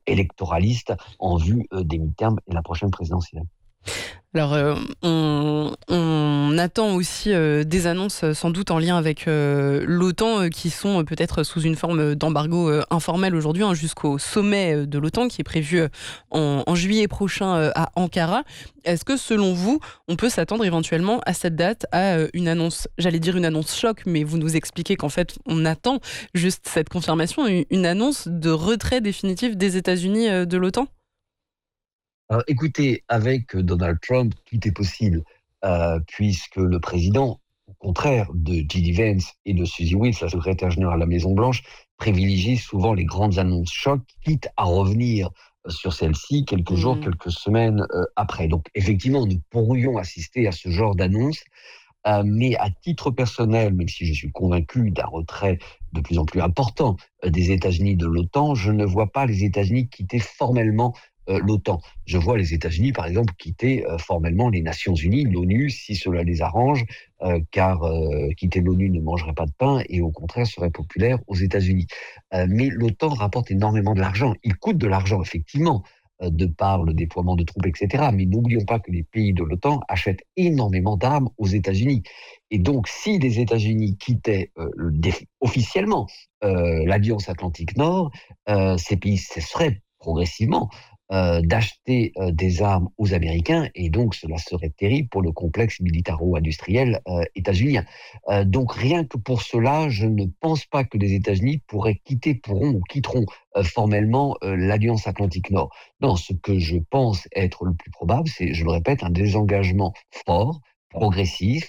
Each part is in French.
électoraliste en vue des midterms et de la prochaine présidentielle. Alors, on attend aussi des annonces sans doute en lien avec l'OTAN qui sont peut-être sous une forme d'embargo informel aujourd'hui, jusqu'au sommet de l'OTAN qui est prévu en juillet prochain à Ankara. Est-ce que selon vous, on peut s'attendre éventuellement à cette date à une annonce, j'allais dire une annonce choc, mais vous nous expliquez qu'en fait on attend juste cette confirmation, une annonce de retrait définitif des États-Unis de l'OTAN ? Alors, écoutez, avec Donald Trump, tout est possible, puisque le président, au contraire de J.D. Vance et de Suzy Wiles, la secrétaire générale de la Maison-Blanche, privilégie souvent les grandes annonces chocs, quitte à revenir sur celles-ci quelques jours, quelques semaines après. Donc, effectivement, nous pourrions assister à ce genre d'annonce, mais à titre personnel, même si je suis convaincu d'un retrait de plus en plus important des États-Unis de l'OTAN, je ne vois pas les États-Unis quitter formellement l'OTAN. Je vois les États-Unis, par exemple, quitter formellement les Nations Unies, l'ONU, si cela les arrange, car quitter l'ONU ne mangerait pas de pain et au contraire serait populaire aux États-Unis. Mais l'OTAN rapporte énormément de l'argent. Il coûte de l'argent, effectivement, de par le déploiement de troupes, etc. Mais n'oublions pas que les pays de l'OTAN achètent énormément d'armes aux États-Unis. Et donc, si les États-Unis quittaient officiellement l'Alliance Atlantique Nord, ces pays cesseraient progressivement d'acheter des armes aux Américains, et donc cela serait terrible pour le complexe militaro-industriel états-unien. Donc rien que pour cela, je ne pense pas que les États-Unis pourront ou quitteront formellement l'Alliance Atlantique Nord. Non, ce que je pense être le plus probable, c'est, je le répète, un désengagement fort, progressif,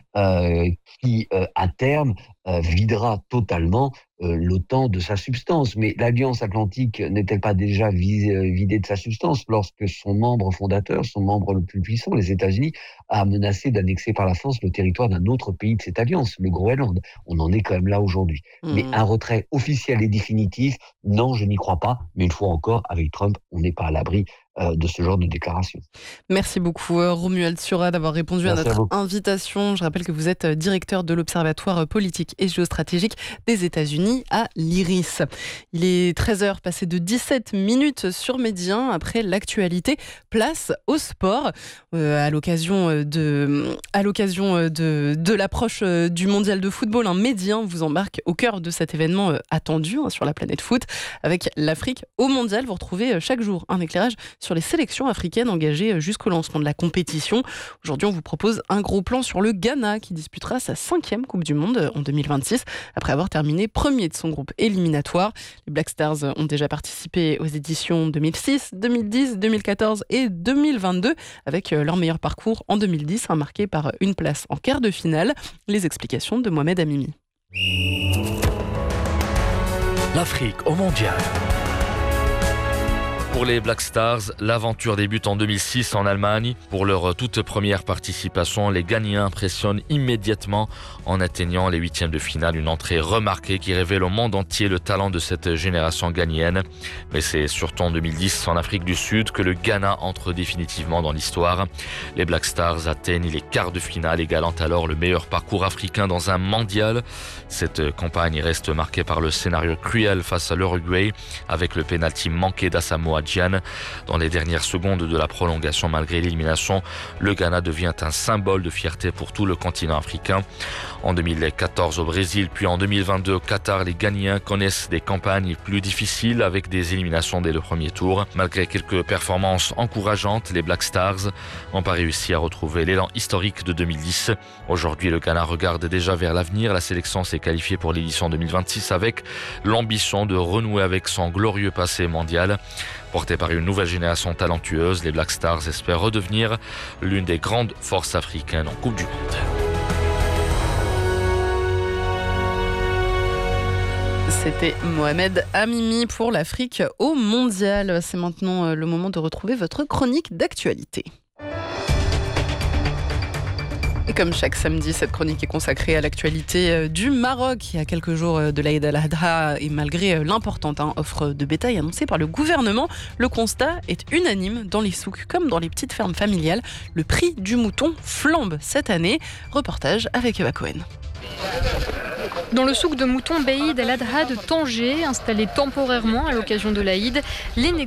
qui, à terme, videra totalement l'OTAN de sa substance. Mais l'Alliance Atlantique n'est-elle pas déjà vidée de sa substance lorsque son membre fondateur, son membre le plus puissant, les États-Unis, a menacé d'annexer par la force le territoire d'un autre pays de cette alliance, le Groenland. On en est quand même là aujourd'hui. Mais un retrait officiel et définitif, non, je n'y crois pas. Mais une fois encore, avec Trump, on n'est pas à l'abri de ce genre de déclaration. Merci beaucoup Romuald Sura d'avoir répondu à notre invitation. Je rappelle que vous êtes directeur de l'Observatoire politique et géostratégique des États-Unis à l'IRIS. Il est 13h passé de 17 minutes sur Midi 1. Après l'actualité, place au sport. À l'occasion de l'approche du mondial de football, Midi 1 vous embarque au cœur de cet événement attendu sur la planète foot. Avec l'Afrique au mondial, vous retrouvez chaque jour un éclairage sur les sélections africaines engagées jusqu'au lancement de la compétition. Aujourd'hui, on vous propose un gros plan sur le Ghana qui disputera sa 5e Coupe du Monde en 2026 après avoir terminé premier de son groupe éliminatoire. Les Black Stars ont déjà participé aux éditions 2006, 2010, 2014 et 2022 avec leur meilleur parcours en 2010, marqué par une place en quart de finale. Les explications de Mohamed Amimi. L'Afrique au mondial. Pour les Black Stars, l'aventure débute en 2006 en Allemagne. Pour leur toute première participation, les Ghanéens impressionnent immédiatement en atteignant les huitièmes de finale. Une entrée remarquée qui révèle au monde entier le talent de cette génération ghanéenne. Mais c'est surtout en 2010 en Afrique du Sud que le Ghana entre définitivement dans l'histoire. Les Black Stars atteignent les quarts de finale, égalant alors le meilleur parcours africain dans un mondial. Cette campagne reste marquée par le scénario cruel face à l'Uruguay, avec le pénalty manqué d'Asamoah Gyan. Dans les dernières secondes de la prolongation, malgré l'élimination, le Ghana devient un symbole de fierté pour tout le continent africain. En 2014 au Brésil, puis en 2022 au Qatar, les Ghanéens connaissent des campagnes plus difficiles avec des éliminations dès le premier tour. Malgré quelques performances encourageantes, les Black Stars n'ont pas réussi à retrouver l'élan historique de 2010. Aujourd'hui, le Ghana regarde déjà vers l'avenir. La sélection s'est qualifiée pour l'édition 2026 avec l'ambition de renouer avec son glorieux passé mondial. Portés par une nouvelle génération talentueuse, les Black Stars espèrent redevenir l'une des grandes forces africaines en Coupe du Monde. C'était Mohamed Amimi pour l'Afrique au mondial. C'est maintenant le moment de retrouver votre chronique d'actualité. Et comme chaque samedi, cette chronique est consacrée à l'actualité du Maroc. Il y a quelques jours de l'Aïd al-Adha et malgré l'importante offre de bétail annoncée par le gouvernement, le constat est unanime dans les souks comme dans les petites fermes familiales. Le prix du mouton flambe cette année. Reportage avec Eva Cohen. Dans le souk de moutons Beïd al-Adha de Tanger, installé temporairement à l'occasion de l'Aïd, les